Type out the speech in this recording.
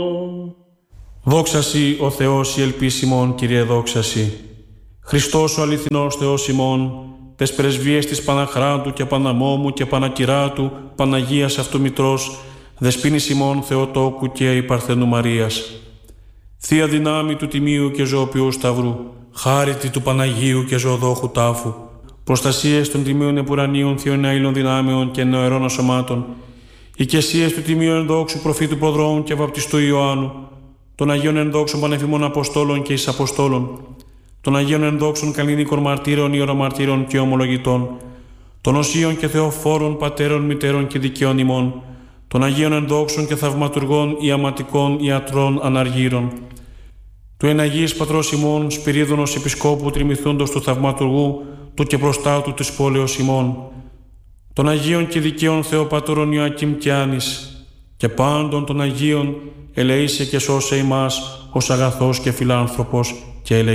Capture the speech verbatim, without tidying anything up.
Δόξασι ο Θεός η ελπίσιμον, Κύριε δόξασι. Χριστός ο αληθινός Θεός ημών, τες πρεσβείες της Παναχράντου και Παναμόμου και Πανακυράτου, Παναγίας Αυτομητρός, Δεσποίνης ημών Θεοτόκου και η Παρθένου Μαρίας. Θεία δυνάμει του Τιμίου και Ζωοποιού Σταυρού, χάριτη του Παναγίου και Ζωοδόχου Τάφου, προστασίες των Τιμίων Επουρανίων Θείων Αήλων Δυνάμεων και Νεοερών Ασωμάτων, οικεσίες του Τιμίου Ενδόξου Προφήτου Προδρόμου και Βαπτιστού Ιωάννου, των Αγίων Ενδόξων Πανεφημών Αποστόλων και Εισαποστόλων, των Αγίων Ενδόξων Καλλινίκων Μαρτύρων, Ιερομαρτύρων και Ομολογητών, των Οσίων και Θεοφόρων Πατέρων, Μητέρων και Δικαίων ημών, των Αγίων Ενδόξων και Θαυματουργών, Ιαματικών, Ιατρών, Αναργύρων, του Εναγής Πατρός ημών, Σπυρίδωνος Επισκόπου Τριμηθούντος του Θαυματουργού, του και προστάτου της πόλεως ημών, των Αγίων και Δικαίων Θεοπατώρων Ιωακήμ και Άνης, και πάντων των Αγίων, ελεήσε και σώσε ημάς ως αγαθός και φιλάνθρωπος και ελεη.